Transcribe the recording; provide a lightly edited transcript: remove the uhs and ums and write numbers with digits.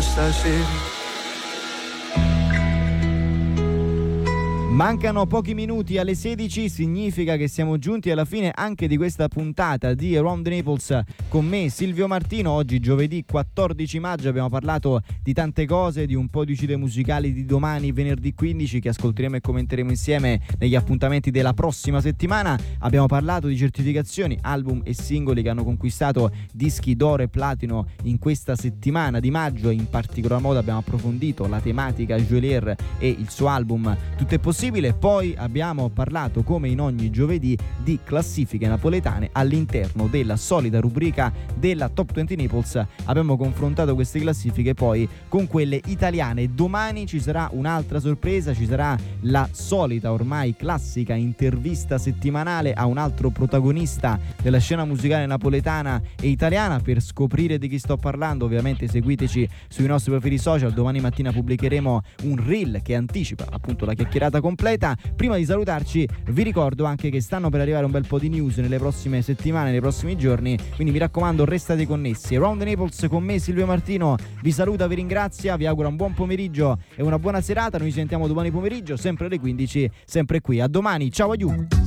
stasera. Mancano pochi minuti alle 16, significa che siamo giunti alla fine anche di questa puntata di Around the Naples con me Silvio Martino. Oggi giovedì 14 maggio abbiamo parlato di tante cose, di un po' di cite musicali di domani, venerdì 15, che ascolteremo e commenteremo insieme negli appuntamenti della prossima settimana. Abbiamo parlato di certificazioni, album e singoli che hanno conquistato dischi d'oro e platino in questa settimana di maggio, e in particolar modo abbiamo approfondito la tematica Geolier e il suo album Tutto è possibile. Poi abbiamo parlato, come in ogni giovedì, di classifiche napoletane all'interno della solita rubrica della Top 20 Naples. Abbiamo confrontato queste classifiche poi con quelle italiane. Domani ci sarà un'altra sorpresa, ci sarà la solita ormai classica intervista settimanale a un altro protagonista della scena musicale napoletana e italiana. Per scoprire di chi sto parlando, ovviamente seguiteci sui nostri profili social. Domani mattina pubblicheremo un reel che anticipa appunto la chiacchierata completa. Prima di salutarci vi ricordo anche che stanno per arrivare un bel po' di news nelle prossime settimane, nei prossimi giorni, quindi mi raccomando restate connessi. Around the Naples con me Silvio Martino vi saluta, vi ringrazia, vi auguro un buon pomeriggio e una buona serata. Noi ci sentiamo domani pomeriggio sempre alle 15, sempre qui. A domani, ciao, adieu.